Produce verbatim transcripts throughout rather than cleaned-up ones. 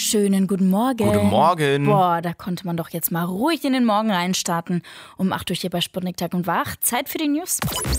Schönen guten Morgen. Guten Morgen. Boah, da konnte man doch jetzt mal ruhig in den Morgen reinstarten. Um acht Uhr hier bei Sputnik Tag und Wach. Zeit für die News.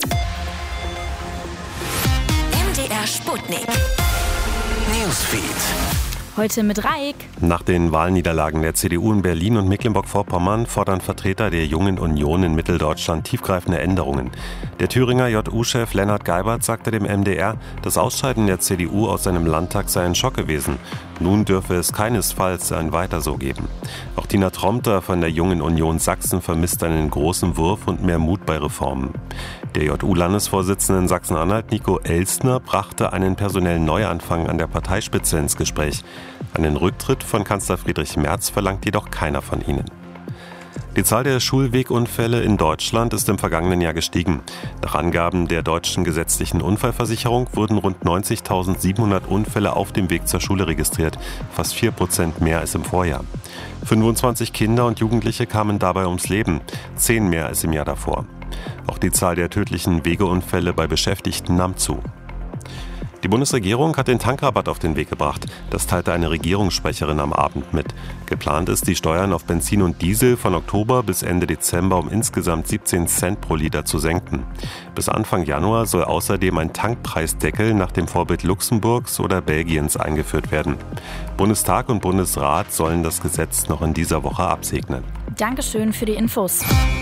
M D R Sputnik Newsfeed. Heute mit Raik. Nach den Wahlniederlagen der C D U in Berlin und Mecklenburg-Vorpommern fordern Vertreter der Jungen Union in Mitteldeutschland tiefgreifende Änderungen. Der Thüringer J U-Chef Lennart Geibert sagte dem M D R, das Ausscheiden der C D U aus seinem Landtag sei ein Schock gewesen. Nun dürfe es keinesfalls ein Weiter so geben. Auch Tina Tromter von der Jungen Union Sachsen vermisst einen großen Wurf und mehr Mut bei Reformen. Der J U-Landesvorsitzende in Sachsen-Anhalt, Nico Elstner, brachte einen personellen Neuanfang an der Parteispitze ins Gespräch. Einen Rücktritt von Kanzler Friedrich Merz verlangt jedoch keiner von ihnen. Die Zahl der Schulwegunfälle in Deutschland ist im vergangenen Jahr gestiegen. Nach Angaben der deutschen gesetzlichen Unfallversicherung wurden rund neunzigtausendsiebenhundert Unfälle auf dem Weg zur Schule registriert, fast vier Prozent mehr als im Vorjahr. fünfundzwanzig Kinder und Jugendliche kamen dabei ums Leben, zehn mehr als im Jahr davor. Auch die Zahl der tödlichen Wegeunfälle bei Beschäftigten nahm zu. Die Bundesregierung hat den Tankrabatt auf den Weg gebracht. Das teilte eine Regierungssprecherin am Abend mit. Geplant ist, die Steuern auf Benzin und Diesel von Oktober bis Ende Dezember um insgesamt siebzehn Cent pro Liter zu senken. Bis Anfang Januar soll außerdem ein Tankpreisdeckel nach dem Vorbild Luxemburgs oder Belgiens eingeführt werden. Bundestag und Bundesrat sollen das Gesetz noch in dieser Woche absegnen. Dankeschön für die Infos.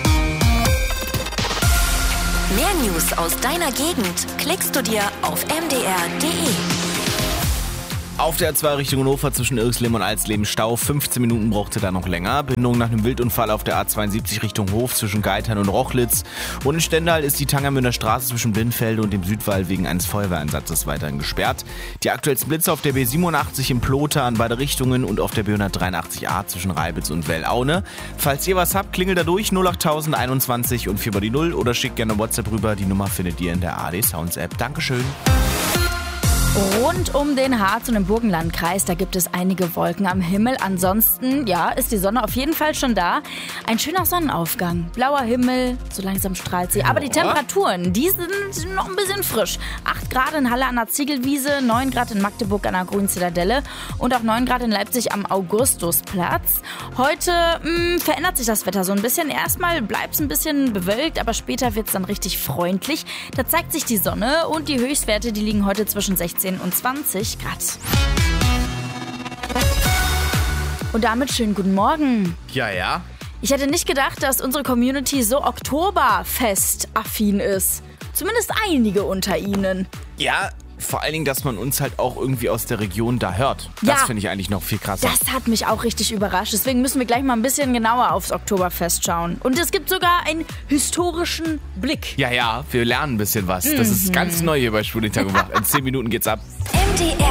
Mehr News aus deiner Gegend klickst du dir auf m d r punkt d e. Auf der A zwei Richtung Hannover zwischen Irxleben und Alsleben Stau. fünfzehn Minuten brauchte da noch länger. Bindung nach einem Wildunfall auf der A zweiundsiebzig Richtung Hof zwischen Geitern und Rochlitz. Und in Stendal ist die Tangermünder Straße zwischen Blindfelde und dem Südwall wegen eines Feuerwehreinsatzes weiterhin gesperrt. Die aktuellsten Blitze auf der B siebenundachtzig in Plota an beide Richtungen und auf der B hundertdreiundachtzig A zwischen Reibitz und Wellaune. Falls ihr was habt, klingelt da durch null acht null eins eins und vier mal die null oder schickt gerne WhatsApp rüber. Die Nummer findet ihr in der A D Sounds App. Dankeschön. Rund um den Harz und im Burgenlandkreis, da gibt es einige Wolken am Himmel. Ansonsten, ja, ist die Sonne auf jeden Fall schon da. Ein schöner Sonnenaufgang, blauer Himmel, so langsam strahlt sie. Aber die Temperaturen, die sind noch ein bisschen frisch. acht Grad in Halle an der Ziegelwiese, neun Grad in Magdeburg an der Grünen Zitadelle und auch neun Grad in Leipzig am Augustusplatz. Heute mh, verändert sich das Wetter so ein bisschen. Erstmal bleibt es ein bisschen bewölkt, aber später wird es dann richtig freundlich. Da zeigt sich die Sonne und die Höchstwerte, die liegen heute zwischen sechzehn und zwanzig Grad. Und damit schönen guten Morgen. Ja, ja. Ich hätte nicht gedacht, dass unsere Community so Oktoberfest-affin ist. Zumindest einige unter ihnen. Ja, vor allen Dingen, dass man uns halt auch irgendwie aus der Region da hört. Das Ja. finde ich eigentlich noch viel krasser. Das hat mich auch richtig überrascht. Deswegen müssen wir gleich mal ein bisschen genauer aufs Oktoberfest schauen. Und es gibt sogar einen historischen Blick. Ja, ja, wir lernen ein bisschen was. Das ist ganz neu hier bei Sputnik Tag und Wach. In zehn Minuten geht's ab. M D R